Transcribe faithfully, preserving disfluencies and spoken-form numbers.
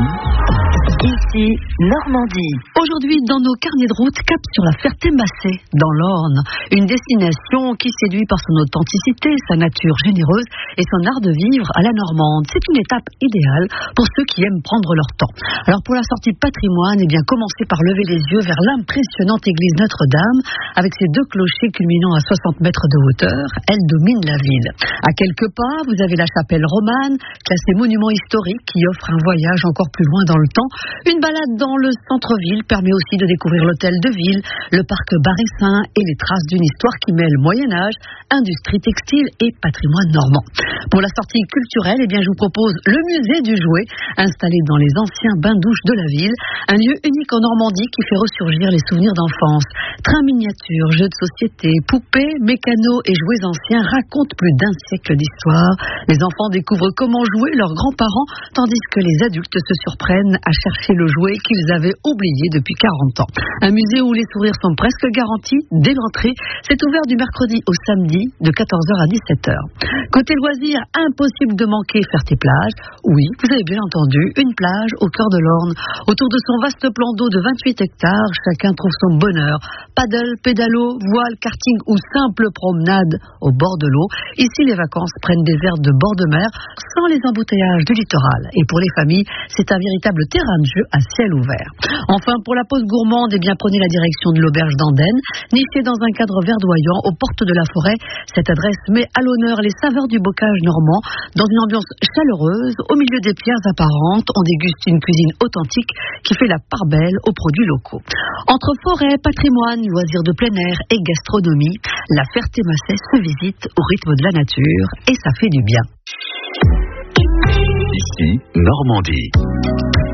Ici, Normandie. Aujourd'hui, dans nos carnets de route, cap sur la Ferté-Macé, dans l'Orne. Une destination qui séduit par son authenticité, sa nature généreuse et son art de vivre à la normande. C'est une étape idéale pour ceux qui aiment prendre leur temps. Alors pour la sortie patrimoine, eh bien, commencez par lever les yeux vers l'impressionnante église Notre-Dame. Avec ses deux clochers culminant à soixante mètres de hauteur, elle domine la ville. À quelques pas, vous avez la chapelle romane, classée monument historique, qui offre un voyage encore plus loin dans le temps. Une balade dans le centre-ville permet aussi de découvrir l'hôtel de ville, le parc Baressin et les traces d'une histoire qui mêle Moyen-Âge, industrie textile et patrimoine normand. Pour la sortie culturelle, eh bien, je vous propose le musée du jouet, installé dans les anciens bains-douches de la ville, un lieu unique en Normandie qui fait ressurgir les souvenirs d'enfance. Trains miniatures, jeux de société, poupées, mécanos et jouets anciens racontent plus d'un siècle d'histoire. Les enfants découvrent comment jouer leurs grands-parents, tandis que les adultes se surprennent à chercher le jouet qu'ils avaient oublié depuis quarante ans. Un musée où les sourires sont presque garantis dès l'entrée. C'est ouvert du mercredi au samedi de quatorze heures à dix-sept heures. Côté loisirs, impossible de manquer Ferté-Plage. Oui, vous avez bien entendu, une plage au cœur de l'Orne. Autour de son vaste plan d'eau de vingt-huit hectares, chacun trouve son bonheur. Paddle, pédalo, voile, karting ou simple promenade au bord de l'eau. Ici, les vacances prennent des airs de bord de mer sans les embouteillages du littoral. Et pour les familles, c'est un véritable terrain de jeu à ciel ouvert. Enfin, pour la pause gourmande, eh bien, prenez la direction de l'auberge d'Andenne. Nichée dans un cadre verdoyant aux portes de la forêt, cette adresse met à l'honneur les saveurs du bocage normand. Dans une ambiance chaleureuse, au milieu des pierres apparentes, on déguste une cuisine authentique qui fait la part belle aux produits locaux. Entre forêt, patrimoine, loisirs de plein air et gastronomie, la Ferté-Macé se visite au rythme de la nature et ça fait du bien. Ici, Normandie.